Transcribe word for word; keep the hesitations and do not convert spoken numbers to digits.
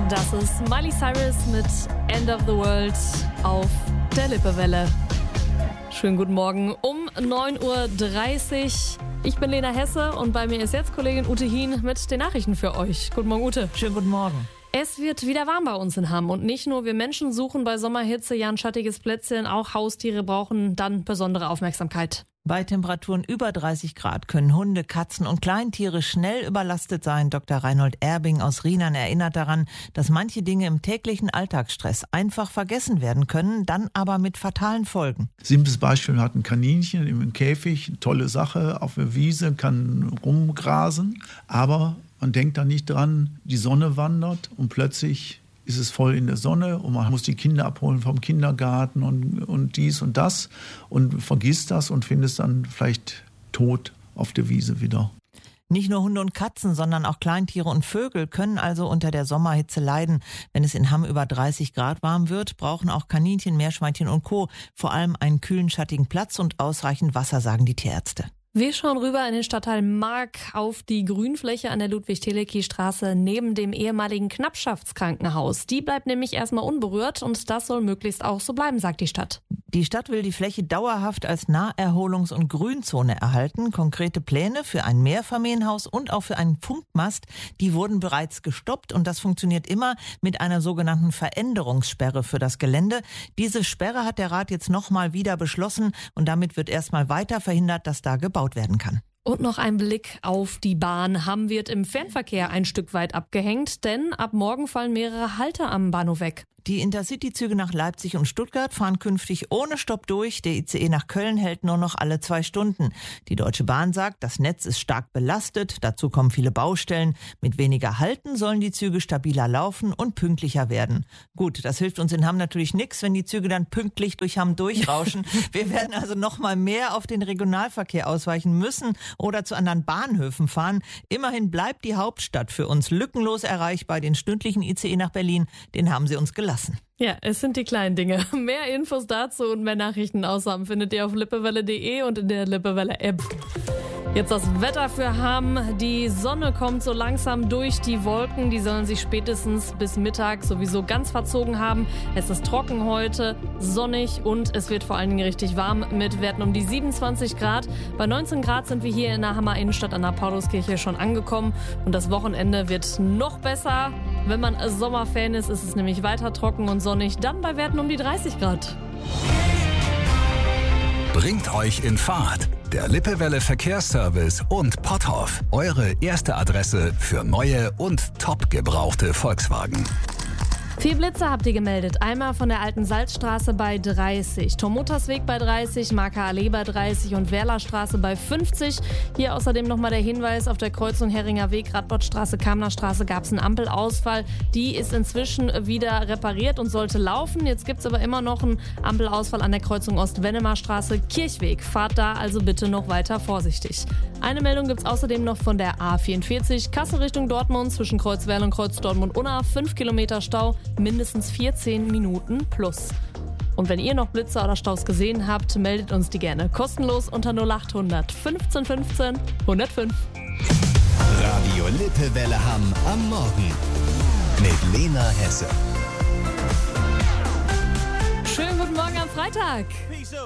Das ist Miley Cyrus mit End of the World auf der Lippewelle. Schönen guten Morgen um neun Uhr dreißig. Ich bin Lena Hesse und bei mir ist jetzt Kollegin Ute Hien mit den Nachrichten für euch. Guten Morgen, Ute. Schönen guten Morgen. Es wird wieder warm bei uns in Hamm und nicht nur wir Menschen suchen bei Sommerhitze ja ein schattiges Plätzchen, auch Haustiere brauchen dann besondere Aufmerksamkeit. Bei Temperaturen über dreißig Grad können Hunde, Katzen und Kleintiere schnell überlastet sein. Doktor Reinhold Erbing aus Rienan erinnert daran, dass manche Dinge im täglichen Alltagsstress einfach vergessen werden können, dann aber mit fatalen Folgen. Simples Beispiel, man hat ein Kaninchen im Käfig, tolle Sache, auf der Wiese, kann rumgrasen, aber man denkt da nicht dran, die Sonne wandert und plötzlich ist es voll in der Sonne und man muss die Kinder abholen vom Kindergarten und, und dies und das und vergisst das und findet es dann vielleicht tot auf der Wiese wieder. Nicht nur Hunde und Katzen, sondern auch Kleintiere und Vögel können also unter der Sommerhitze leiden. Wenn es in Hamm über dreißig Grad warm wird, brauchen auch Kaninchen, Meerschweinchen und Co. vor allem einen kühlen, schattigen Platz und ausreichend Wasser, sagen die Tierärzte. Wir schauen rüber in den Stadtteil Mark auf die Grünfläche an der Ludwig-Teleki-Straße neben dem ehemaligen Knappschaftskrankenhaus. Die bleibt nämlich erstmal unberührt und das soll möglichst auch so bleiben, sagt die Stadt. Die Stadt will die Fläche dauerhaft als Naherholungs- und Grünzone erhalten. Konkrete Pläne für ein Mehrfamilienhaus und auch für einen Funkmast, die wurden bereits gestoppt und das funktioniert immer mit einer sogenannten Veränderungssperre für das Gelände. Diese Sperre hat der Rat jetzt nochmal wieder beschlossen und damit wird erstmal weiter verhindert, dass da gebaut werden kann. Und noch ein Blick auf die Bahn. Hamm wird im Fernverkehr ein Stück weit abgehängt, denn ab morgen fallen mehrere Halter am Bahnhof weg. Die Intercity-Züge nach Leipzig und Stuttgart fahren künftig ohne Stopp durch. Der I C E nach Köln hält nur noch alle zwei Stunden. Die Deutsche Bahn sagt, das Netz ist stark belastet. Dazu kommen viele Baustellen. Mit weniger Halten sollen die Züge stabiler laufen und pünktlicher werden. Gut, das hilft uns in Hamm natürlich nichts, wenn die Züge dann pünktlich durch Hamm durchrauschen. Wir werden also noch mal mehr auf den Regionalverkehr ausweichen müssen oder zu anderen Bahnhöfen fahren. Immerhin bleibt die Hauptstadt für uns lückenlos erreichbar. Den stündlichen I C E nach Berlin, den haben sie uns gelassen. Ja, es sind die kleinen Dinge. Mehr Infos dazu und mehr Nachrichten aus Hamm findet ihr auf lippewelle punkt de und in der Lippewelle-App. Jetzt das Wetter für Hamm. Die Sonne kommt so langsam durch die Wolken. Die sollen sich spätestens bis Mittag sowieso ganz verzogen haben. Es ist trocken heute, sonnig und es wird vor allen Dingen richtig warm mit Werten um die siebenundzwanzig Grad. Bei neunzehn Grad sind wir hier in der Hammer Innenstadt an der Pauluskirche schon angekommen. Und das Wochenende wird noch besser. Wenn man Sommerfan ist, ist es nämlich weiter trocken und sonnig. Dann bei Werten um die dreißig Grad. Bringt euch in Fahrt. Der Lippewelle Verkehrsservice und Potthoff. Eure erste Adresse für neue und top gebrauchte Volkswagen. Vier Blitze habt ihr gemeldet. Einmal von der Alten Salzstraße bei dreißig, Tormuttersweg bei dreißig, Marker Allee bei dreißig und Werlerstraße bei fünfzig. Hier außerdem nochmal der Hinweis, auf der Kreuzung Heringer Weg, Radbottstraße, Kamnerstraße gab es einen Ampelausfall. Die ist inzwischen wieder repariert und sollte laufen. Jetzt gibt es aber immer noch einen Ampelausfall an der Kreuzung Ost-Wennemarstraße, Kirchweg. Fahrt da also bitte noch weiter vorsichtig. Eine Meldung gibt es außerdem noch von der A vierundvierzig, Kassel Richtung Dortmund, zwischen Kreuzwerl und Kreuz Dortmund-Unna, fünf Kilometer Stau, mindestens vierzehn Minuten plus. Und wenn ihr noch Blitzer oder Staus gesehen habt, meldet uns die gerne kostenlos unter null acht hundert fünfzehn fünfzehn hundertfünf. Radio Lippewelle Hamm am Morgen mit Lena Hesse. Schönen guten Morgen am Freitag.